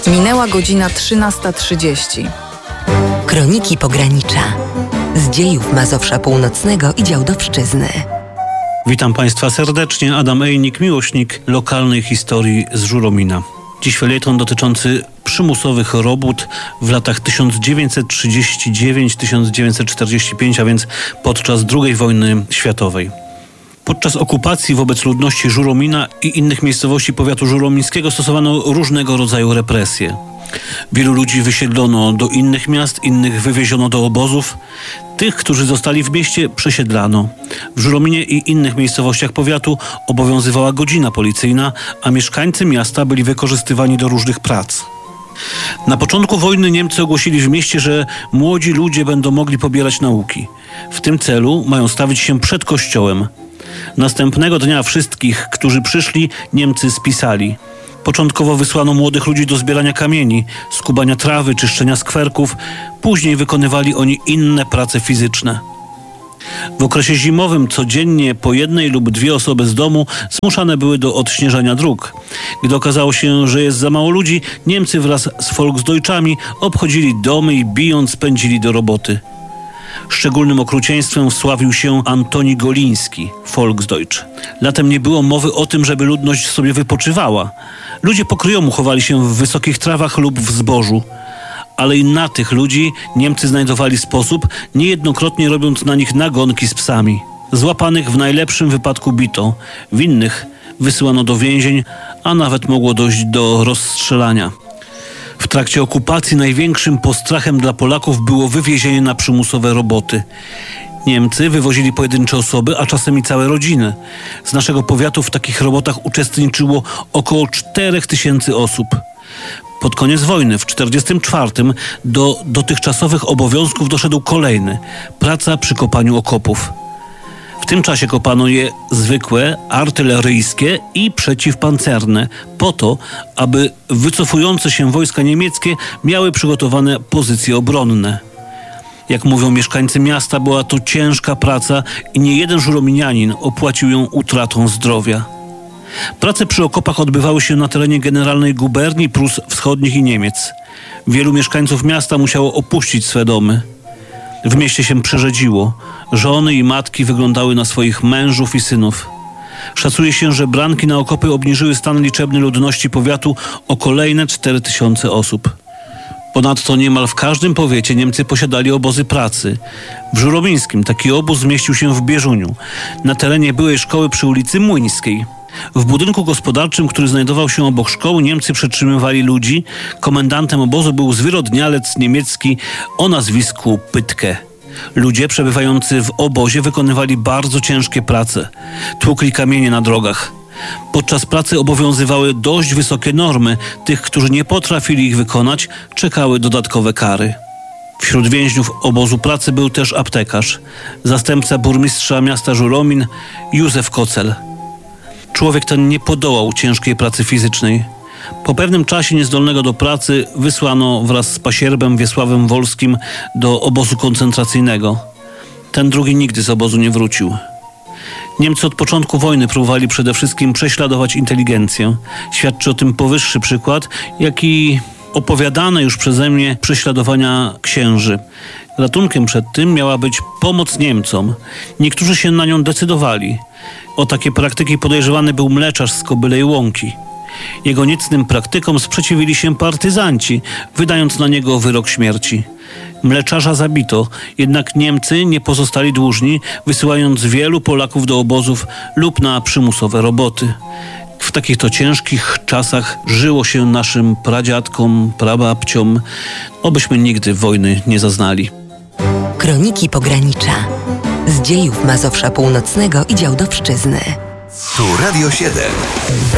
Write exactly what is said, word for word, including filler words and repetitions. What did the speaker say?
Minęła godzina trzynasta trzydzieści. Kroniki Pogranicza. Z dziejów Mazowsza Północnego i Działdowszczyzny. Witam Państwa serdecznie. Adam Ejnik, miłośnik lokalnej historii z Żuromina. Dziś felieton dotyczący przymusowych robót w latach tysiąc dziewięćset trzydziesty dziewiąty do tysiąc dziewięćset czterdziestego piątego, a więc podczas drugiej wojny światowej. Podczas okupacji wobec ludności Żuromina i innych miejscowości powiatu żuromińskiego stosowano różnego rodzaju represje. Wielu ludzi wysiedlono do innych miast, innych wywieziono do obozów. Tych, którzy zostali w mieście, przesiedlano. W Żurominie i innych miejscowościach powiatu obowiązywała godzina policyjna, a mieszkańcy miasta byli wykorzystywani do różnych prac. Na początku wojny Niemcy ogłosili w mieście, że młodzi ludzie będą mogli pobierać nauki. W tym celu mają stawić się przed kościołem. Następnego dnia wszystkich, którzy przyszli, Niemcy spisali. Początkowo wysłano młodych ludzi do zbierania kamieni, skubania trawy, czyszczenia skwerków. Później wykonywali oni inne prace fizyczne. W okresie zimowym codziennie po jednej lub dwie osoby z domu zmuszane były do odśnieżania dróg. Gdy okazało się, że jest za mało ludzi, Niemcy wraz z Volksdeutschami obchodzili domy i bijąc pędzili do roboty. Szczególnym okrucieństwem wsławił się Antoni Goliński, Volksdeutsch. Latem nie było mowy o tym, żeby ludność sobie wypoczywała. Ludzie pokryjomu chowali się w wysokich trawach lub w zbożu. Ale i na tych ludzi Niemcy znajdowali sposób, niejednokrotnie robiąc na nich nagonki z psami. Złapanych w najlepszym wypadku bito, w innych wysyłano do więzień, a nawet mogło dojść do rozstrzelania. W trakcie okupacji największym postrachem dla Polaków było wywiezienie na przymusowe roboty. Niemcy wywozili pojedyncze osoby, a czasem i całe rodziny. Z naszego powiatu w takich robotach uczestniczyło około czterech tysięcy osób. Pod koniec wojny, w tysiąc dziewięćset czterdziestym czwartym, do dotychczasowych obowiązków doszedł kolejny – praca przy kopaniu okopów. W tym czasie kopano je zwykłe, artyleryjskie i przeciwpancerne, po to, aby wycofujące się wojska niemieckie miały przygotowane pozycje obronne. Jak mówią mieszkańcy miasta, była to ciężka praca i nie jeden żurominianin opłacił ją utratą zdrowia. Prace przy okopach odbywały się na terenie generalnej guberni Prus Wschodnich i Niemiec. Wielu mieszkańców miasta musiało opuścić swe domy. W mieście się przerzedziło. Żony i matki wyglądały na swoich mężów i synów. Szacuje się, że branki na okopy obniżyły stan liczebny ludności powiatu o kolejne cztery tysiące osób. Ponadto niemal w każdym powiecie Niemcy posiadali obozy pracy. W Żuromińskim taki obóz zmieścił się w Bieżuniu, na terenie byłej szkoły przy ulicy Młyńskiej. W budynku gospodarczym, który znajdował się obok szkoły, Niemcy przetrzymywali ludzi. Komendantem obozu był zwyrodnialec niemiecki o nazwisku Pytke. Ludzie przebywający w obozie wykonywali bardzo ciężkie prace. Tłukli kamienie na drogach. Podczas pracy obowiązywały dość wysokie normy. Tych, którzy nie potrafili ich wykonać, czekały dodatkowe kary. Wśród więźniów obozu pracy był też aptekarz, zastępca burmistrza miasta Żuromin, Józef Kocel. Człowiek ten nie podołał ciężkiej pracy fizycznej. Po pewnym czasie niezdolnego do pracy wysłano wraz z pasierbem Wiesławem Wolskim do obozu koncentracyjnego. Ten drugi nigdy z obozu nie wrócił. Niemcy od początku wojny próbowali przede wszystkim prześladować inteligencję. Świadczy o tym powyższy przykład, jak i opowiadane już przeze mnie prześladowania księży. Ratunkiem przed tym miała być pomoc Niemcom. Niektórzy się na nią decydowali. O takie praktyki podejrzewany był mleczarz z Kobylej Łąki. Jego niecnym praktykom sprzeciwili się partyzanci, wydając na niego wyrok śmierci. Mleczarza zabito, jednak Niemcy nie pozostali dłużni, wysyłając wielu Polaków do obozów lub na przymusowe roboty. W takich to ciężkich czasach żyło się naszym pradziadkom, prababciom, obyśmy nigdy wojny nie zaznali. Kroniki Pogranicza. Z dziejów Mazowsza Północnego i Działdowszczyzny. Tu Radio siedem.